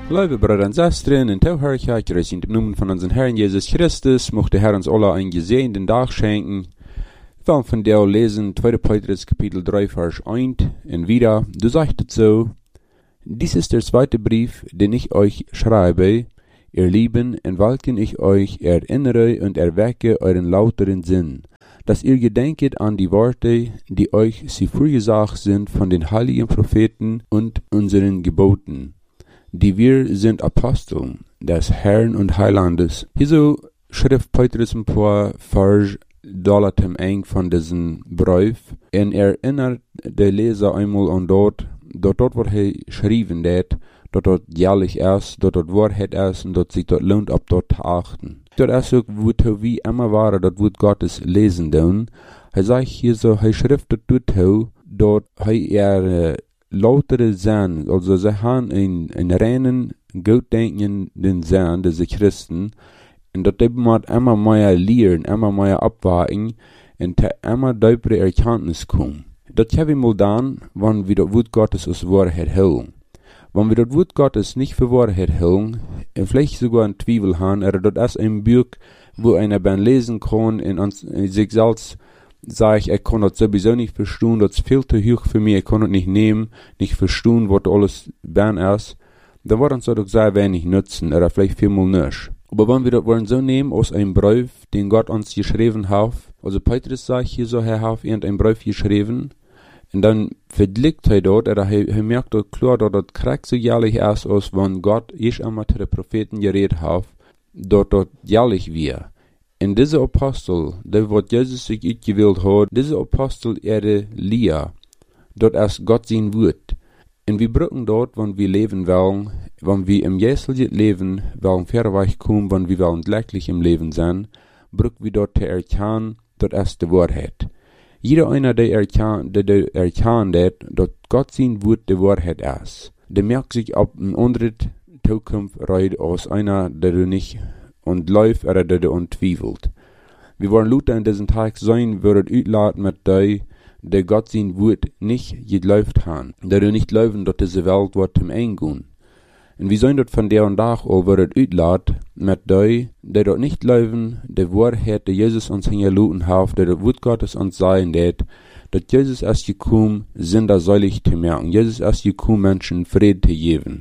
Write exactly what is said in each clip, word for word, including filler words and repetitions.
Liebe Brüder und Schwestern, in Tauherrcha, ich grüße im Namen von unserem Herrn Jesus Christus, möchte Herr uns alle einen gesegneten Tag schenken. Wir wollen von dir lesen, zweiter Petrus Kapitel drei, Vers eins, und wieder, du sagst so, dies ist der zweite Brief, den ich euch schreibe, ihr Lieben, in welchen ich euch erinnere und erwecke euren lauteren Sinn, dass ihr gedenket an die Worte, die euch sie vorgesagt sind von den heiligen Propheten und unseren Geboten, die wir sind Aposteln des Herrn und Heilandes. Hierso schrift Petrus ein paar Vers dolatem eng von diesem Brief, und erinnert der Leser einmal an dort, dort, dort wird er geschrieben, dort, dort, dort jährlich erst, dort, dort Wahrheit erst, und dort sich dort lohnt, ab dort zu achten. Dort erst auch, wo er wie immer war, dort wird Gottes lesen tun. Er sagt hier so, er schriftet dort, dort er lautere Sinn, also sie haben einen, einen reinen, gutdenkenden Sinn, diese Christen, und dort man immer mehr lernen, immer mehr abwarten, und immer deupere Erkenntnis kommen. Das haben wir mal dann, wenn wir das Wort Gottes aus Wahrheit hören. Wenn wir das Wort Gottes nicht für Wahrheit hören, und vielleicht sogar einen Zweifel haben, oder das ist ein Buch, wo einer beim Lesen kann, und sich selbst sage ich, ich kann das sowieso nicht verstehen, das ist viel zu hoch für mich, ich kann das nicht nehmen, nicht verstehen, was alles ben ist, dann wird uns das sehr wenig nutzen, oder vielleicht vielmal nicht. Aber wenn wir das wollen so nehmen, aus einem Brief, den Gott uns geschrieben hat, also Petrus sagt hier so, er hat irgendeinen Brief geschrieben, und dann vergleicht er dort, oder er, er merkt dort klar, dass das kriegt so jährlich erst aus, wenn Gott ich einmal zu den Propheten geredet hat, dort dort jährlich wir. Und diese Apostel, der was Jesus sich ausgewählt hat, diese Apostel ihre Lehre, dort erst Gott sein Wort. Und wir brauchen dort, wenn wir leben wollen, wenn wir im jährlichen Leben wollen verweich kommen, wenn wir wollen glücklich im Leben sein, brauchen wir dort zu erkennen, dort erst die Wahrheit. Jeder einer, der erkennt, der, der erkennt, dass Gott sein Wort die Wahrheit ist, der merkt sich ab eine andere Zukunft rein aus einer, der du nicht und läuft oder der du unzweifelt. Wir wollen Luther in diesem Tag sein, würdet utladen mit dir, der Gott sein Wort nicht geläuft haben, der du nicht laufen, dass diese Welt wird zum Eingehen. Und wir sollen dort von der und Tag auch würdet utladen mit dir, der dort nicht laufen, der Wahrheit, der Jesus uns hingeluten hat, der das Wort Gottes uns sagen wird, dass Jesus erst gekommen, Sünder selig zu merken, Jesus erst gekommen, Menschen Frieden zu geben.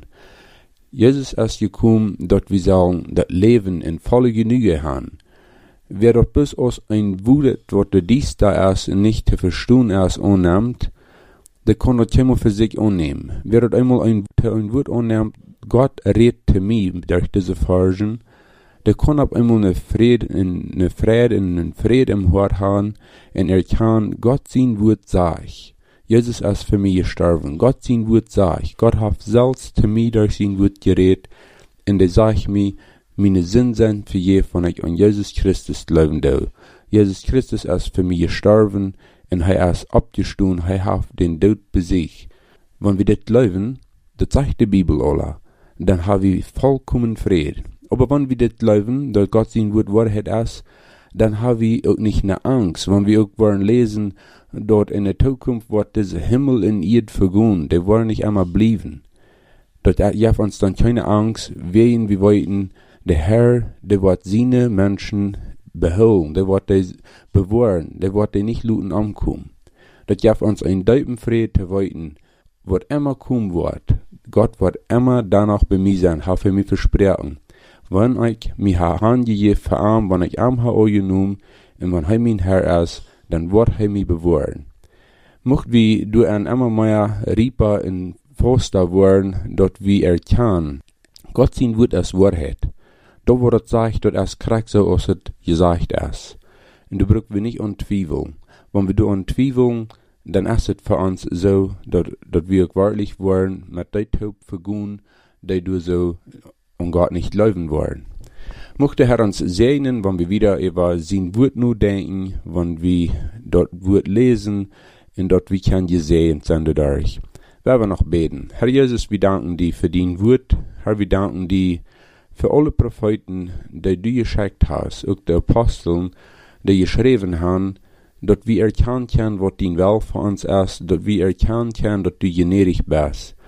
Jesus ist gekommen, dort wir sagen, das Leben in volle Genüge haben. Wer dort bis aus ein Wudet, was der dies da ist, nicht zu verstehen ist, annimmt, der kann das immer für sich annehmen. Wer dort einmal ein, ein Wort annimmt, Gott redet zu mir durch diese Versen, der kann ab einmal eine Friede, eine Friede, eine Friede im Hort haben, und er kann Gott sein Wort sagen. Jesus ist für mich gestorben. Gott sein Wort sagt. Gott hat selbst zu mir durch sein Wort geredet. Und er sagt mir, meine Sünden sind für je von euch an Jesus Christus glauben will. Jesus Christus ist für mich gestorben und er ist abgestanden. Er hat den Tod besiegt. Wenn wir das glauben, das sagt die Bibel alle, dann haben wir vollkommen Frieden. Aber wenn wir das glauben, dass Gott sein Wort Wahrheit ist, dann haben wir auch nicht eine Angst. Wenn wir auch wollen lesen, dort in der Zukunft wird dieser Himmel in Erd vergehen, der wollen nicht einmal bleiben. Dort hat uns dann keine Angst, wen wir wollten, der Herr, der wird seine Menschen beholen, der wird die bewahren, der wird die nicht luten ankommen. Dort hat uns ein deuten Frieden zu wollten, was immer kommen wird. Gott wird immer danach bei mir sein, hat für mich versprochen. Wenn ich mich Hand gegeben verarm, wenn ich am Haar genommen, und wenn er mein Herr ist, dann wird er mich bewahren. Mocht wie du an immer mehr Rieper in Foster werden, dort wie er kann. Gott sein Wort als Wahrheit. Da wo das sagt, dort erst kriegt so aus es gesagt ist. Und du brauchst wir nicht unzweifeln. Wenn wir du unzweifeln, dann ist es für uns so, dass wir wirklich wollen, mit der Taub vergehen, die du so und Gott nicht laufen wollen. Möchte Herr uns segnen, wenn wir wieder über sein Wort nur denken, wenn wir dort Wort lesen, und dort wir können gesehen sein dadurch. Wir werden noch beten. Herr Jesus, wir danken dir für dein Wort. Herr, wir danken dir für alle Propheten, die du geschickt hast, auch die Aposteln, die geschrieben haben, dass wir erkennen können, was dein Will für uns ist, dass wir erkennen können, dass du gnädig bist,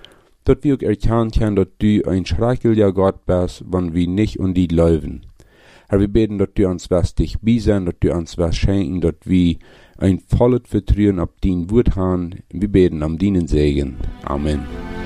dat wir auch erkennen können, dass du ein schrecklicher Gott bist, wenn wir nicht um die leuven. Herr, wir beten, dass du uns was dich biesen, dass du uns was schenken, dass wir ein volles Vertrauen auf dein Wort haben. Wir beten um deinen Segen. Amen.